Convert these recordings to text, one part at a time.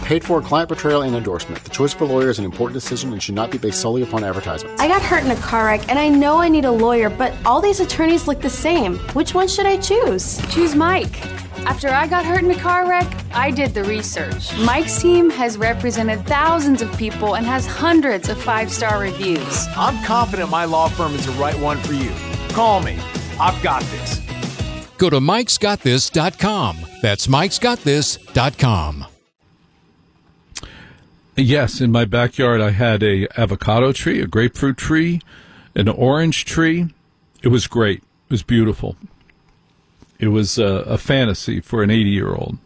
Paid for client portrayal and endorsement. The choice of a lawyer is an important decision and should not be based solely upon advertisements. I got hurt in a car wreck, and I know I need a lawyer, but all these attorneys look the same. Which one should I choose? Choose Mike. After I got hurt in a car wreck, I did the research. Mike's team has represented thousands of people and has hundreds of 5-star reviews. I'm confident my law firm is the right one for you. Call me. I've got this. Go to mikesgotthis.com. That's mikesgotthis.com. Yes, in my backyard I had a avocado tree, a grapefruit tree, an orange tree. It was great. It was beautiful. It was a fantasy for an 80-year-old.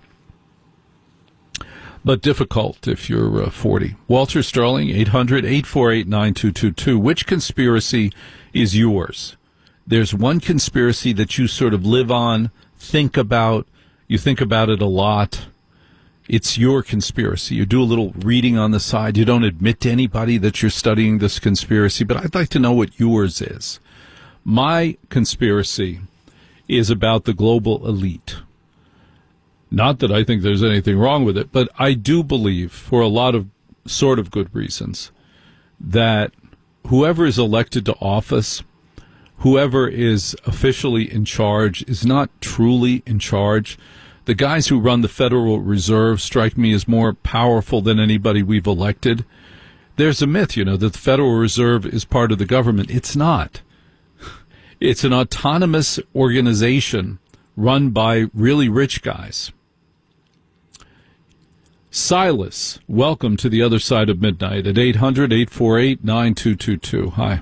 But difficult if you're 40. Walter Sterling, 800-848-9222. Which conspiracy is yours? There's one conspiracy that you sort of live on, think about. You think about it a lot. It's your conspiracy. You do a little reading on the side. You don't admit to anybody that you're studying this conspiracy, but I'd like to know what yours is. My conspiracy is about the global elite. Not that I think there's anything wrong with it, but I do believe, for a lot of sort of good reasons, that whoever is elected to office, whoever is officially in charge, is not truly in charge. The guys who run the Federal Reserve strike me as more powerful than anybody we've elected. There's a myth, that the Federal Reserve is part of the government. It's not. It's an autonomous organization run by really rich guys. Silas, welcome to the other side of midnight at 800-848-9222. Hi.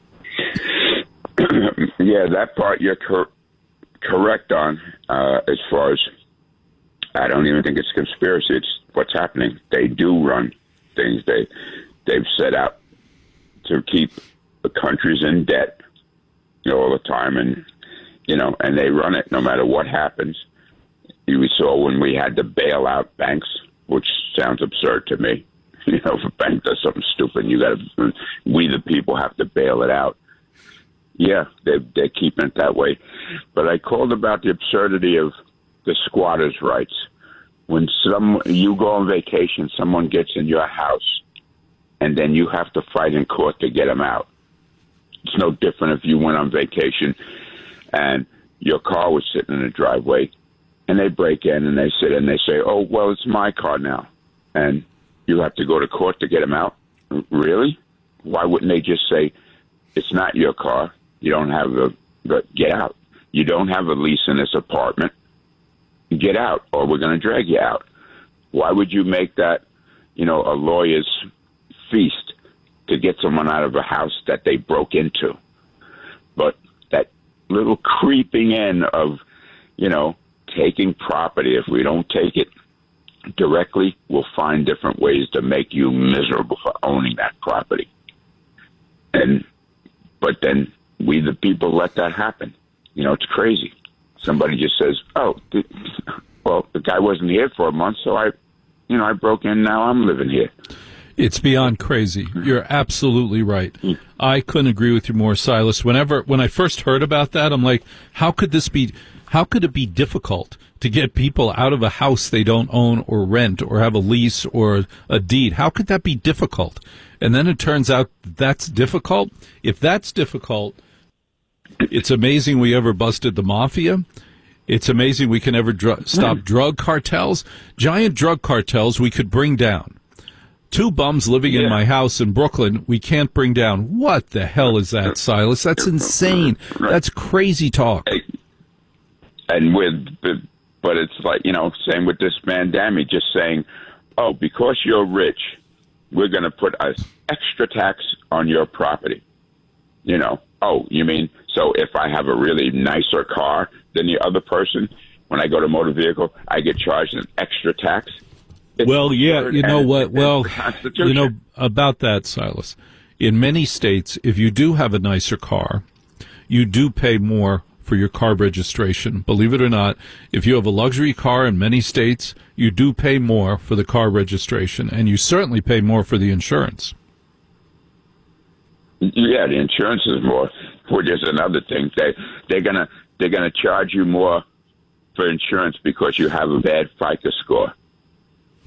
Yeah, that part you're correct on as far as I don't even think it's a conspiracy. It's what's happening. They do run things. They've set out to keep the countries in debt all the time, and and they run it no matter what happens. We saw when we had to bail out banks, which sounds absurd to me. If a bank does something stupid, we the people have to bail it out. Yeah, they're keeping it that way. But I called about the absurdity of the squatters' rights. When you go on vacation, someone gets in your house, and then you have to fight in court to get them out. It's no different if you went on vacation and your car was sitting in the driveway, and they break in and they sit and they say, "Oh, well, it's my car now," and you have to go to court to get them out. Really? Why wouldn't they just say, "It's not your car. You don't have get out. You don't have a lease in this apartment. Get out, or we're going to drag you out." Why would you make that, a lawyer's feast to get someone out of a house that they broke into? But that little creeping in of, taking property, if we don't take it directly, we'll find different ways to make you miserable for owning that property. But then we, the people, let that happen. It's crazy. Somebody just says, "Oh, well, the guy wasn't here for a month, so I broke in. Now I'm living here." It's beyond crazy. You're absolutely right. I couldn't agree with you more, Silas. When I first heard about that, I'm like, how could it be difficult to get people out of a house they don't own or rent or have a lease or a deed? How could that be difficult? And then it turns out that's difficult. If that's difficult, it's amazing we ever busted the mafia. It's amazing we can ever stop drug cartels. Giant drug cartels we could bring down. 2 bums living in my house in Brooklyn, we can't bring down. What the hell is that, Silas? That's insane. That's crazy talk. And but it's like, same with this man, Dammy, just saying, "Oh, because you're rich, we're going to put an extra tax on your property." Oh, you mean, so if I have a really nicer car than the other person, when I go to motor vehicle, I get charged an extra tax? Well, yeah, you know what? Well, about that, Silas, in many states, if you do have a nicer car, you do pay more for your car registration. Believe it or not, if you have a luxury car in many states, you do pay more for the car registration, and you certainly pay more for the insurance. Yeah, the insurance is more. Which is another thing. They're gonna charge you more for insurance because you have a bad FICO score.